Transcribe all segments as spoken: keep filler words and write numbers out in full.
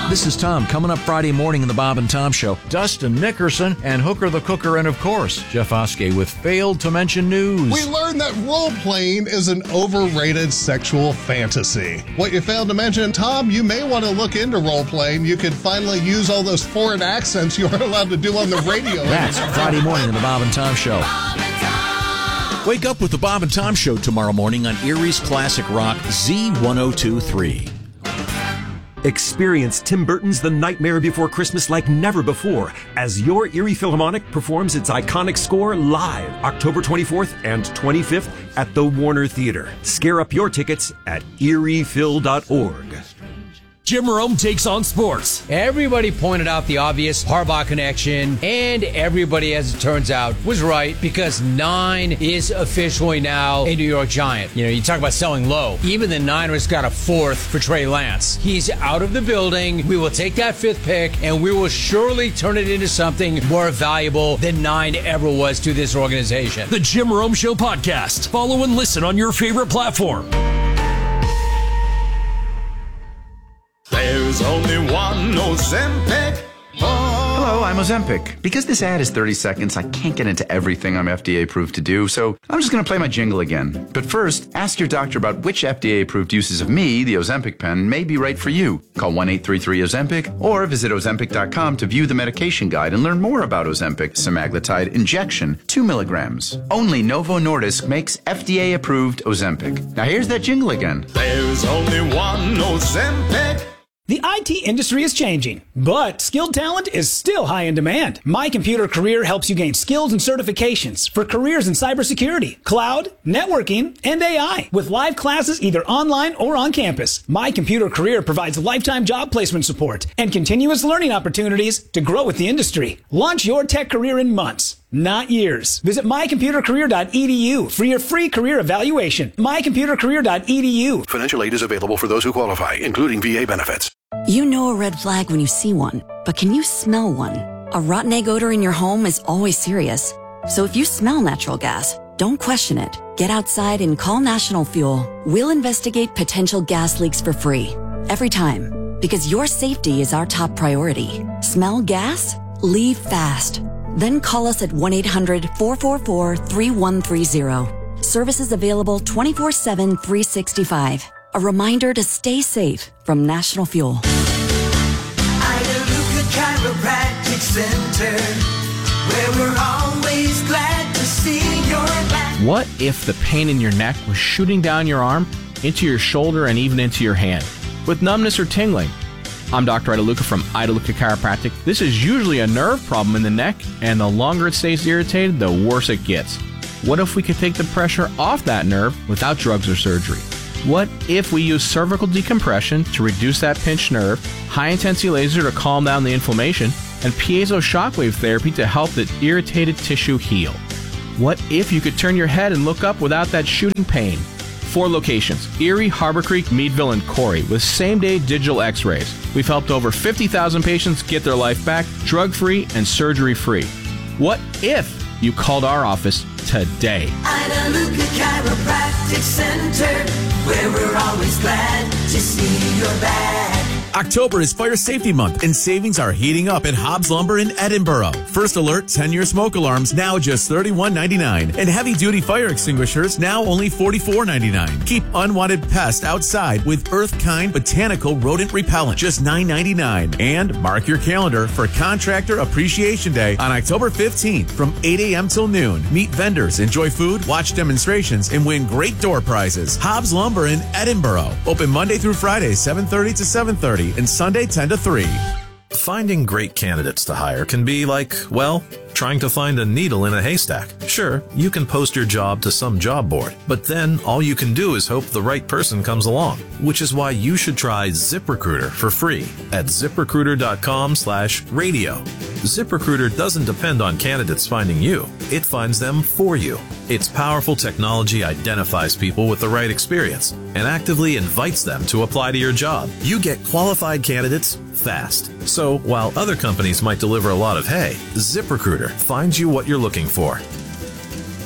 This is Tom. Coming up Friday morning in the Bob and Tom Show, Dustin Nickerson and Hooker the Cooker, and of course, Jeff Oskey with Failed to Mention News. We learned that role-playing is an overrated sexual fantasy. What you failed to mention, Tom, you may want to look into role-playing. You could finally use all those foreign accents you aren't allowed to do on the radio. That's Friday morning in the Bob and Tom Show. Wake up with the Bob and Tom Show tomorrow morning on Erie's Classic Rock Z ten twenty-three. Experience Tim Burton's The Nightmare Before Christmas like never before as your Erie Philharmonic performs its iconic score live October twenty-fourth and twenty-fifth at the Warner Theater. Scare up your tickets at erie phil dot org. Jim Rome takes on sports. Everybody pointed out the obvious Harbaugh connection, and everybody, as it turns out, was right because Nine is officially now a New York Giant. You know, you talk about selling low. Even the Niners got a fourth for Trey Lance. He's out of the building. We will take that fifth pick, and we will surely turn it into something more valuable than Nine ever was to this organization. The Jim Rome Show podcast. Follow and listen on your favorite platform. There's only one Ozempic. Oh. Hello, I'm Ozempic. Because this ad is thirty seconds, I can't get into everything I'm F D A approved to do, so I'm just going to play my jingle again. But first, ask your doctor about which F D A approved uses of me, the Ozempic pen, may be right for you. Call one eight three three Ozempic or visit ozempic dot com to view the medication guide and learn more about Ozempic semaglutide injection, two milligrams. Only Novo Nordisk makes F D A approved Ozempic. Now here's that jingle again. There's only one Ozempic. The I T industry is changing, but skilled talent is still high in demand. My Computer Career helps you gain skills and certifications for careers in cybersecurity, cloud, networking, and A I. With live classes either online or on campus, My Computer Career provides lifetime job placement support and continuous learning opportunities to grow with the industry. Launch your tech career in months, not years. Visit my computer career dot e d u for your free career evaluation. my computer career dot e d u. Financial aid is available for those who qualify, including V A benefits. You know a red flag when you see one, but can you smell one? A rotten egg odor in your home is always serious. So if you smell natural gas, don't question it. Get outside and call National Fuel. We'll investigate potential gas leaks for free. Every time. Because your safety is our top priority. Smell gas? Leave fast. Then call us at one eight hundred four four four three one three zero. Services available twenty-four seven, three sixty-five. A reminder to stay safe from National Fuel. Idaluca Chiropractic Center, where we're always glad to see your back. What if the pain in your neck was shooting down your arm, into your shoulder, and even into your hand, with numbness or tingling? I'm Doctor Idaluca from Idaluca Chiropractic. This is usually a nerve problem in the neck, and the longer it stays irritated, the worse it gets. What if we could take the pressure off that nerve without drugs or surgery? What if we use cervical decompression to reduce that pinched nerve, high-intensity laser to calm down the inflammation, and piezo shockwave therapy to help the irritated tissue heal? What if you could turn your head and look up without that shooting pain? Four locations: Erie, Harbor Creek, Meadville, and Corey, with same-day digital x-rays. We've helped over fifty thousand patients get their life back, drug-free and surgery-free. What if you called our office today? Idaluca Chiropractic Center, where we're always glad to see your back. October is Fire Safety Month, and savings are heating up at Hobbs Lumber in Edinboro. First Alert ten-year smoke alarms now just thirty-one ninety-nine, and heavy-duty fire extinguishers now only forty-four ninety-nine. Keep unwanted pests outside with Earthkind Botanical Rodent Repellent, just nine ninety-nine. And mark your calendar for Contractor Appreciation Day on October fifteenth from eight a.m. till noon. Meet vendors, enjoy food, watch demonstrations, and win great door prizes. Hobbs Lumber in Edinboro. Open Monday through Friday, seven thirty to seven thirty. And Sunday ten to three. Finding great candidates to hire can be like, well, trying to find a needle in a haystack. Sure, you can post your job to some job board, but then all you can do is hope the right person comes along, which is why you should try ZipRecruiter for free at ZipRecruiter.com slash radio. ZipRecruiter doesn't depend on candidates finding you. It finds them for you. Its powerful technology identifies people with the right experience and actively invites them to apply to your job. You get qualified candidates fast. So while other companies might deliver a lot of hay, ZipRecruiter finds you what you're looking for.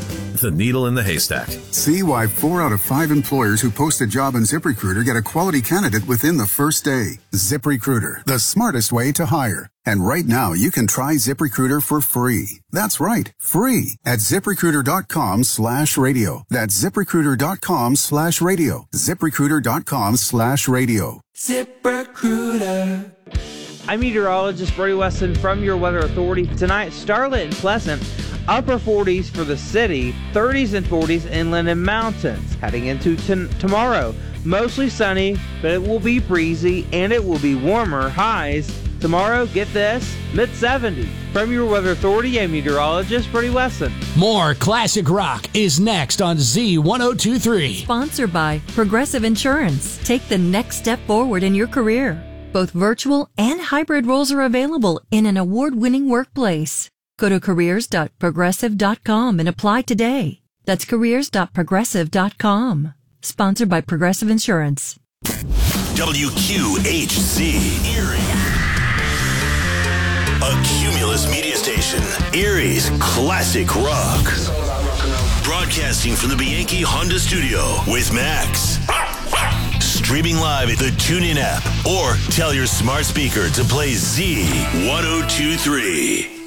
the needle in the haystack. See why four out of five employers who post a job on ZipRecruiter get a quality candidate within the first day. ZipRecruiter, the smartest way to hire. And right now, you can try ZipRecruiter for free. That's right, free at ZipRecruiter.com slash radio. That's ZipRecruiter.com slash radio. ZipRecruiter.com slash radio. ZipRecruiter. I'm meteorologist Brody Weston from your Weather Authority. Tonight, starlit and pleasant. Upper forties for the city, thirties and forties inland and mountains. Heading into t- tomorrow, mostly sunny, but it will be breezy and it will be warmer. Highs tomorrow, get this, mid seventies. From your Weather Authority, I'm meteorologist Brody Weston. More classic rock is next on Z ten twenty-three. Sponsored by Progressive Insurance. Take the next step forward in your career. Both virtual and hybrid roles are available in an award-winning workplace. Go to careers dot progressive dot com and apply today. That's careers dot progressive dot com. Sponsored by Progressive Insurance. W Q H Z Erie. A Cumulus media station. Erie's classic rock. Broadcasting from the Bianchi Honda studio with Max. Streaming live at the TuneIn app or tell your smart speaker to play Z ten twenty-three.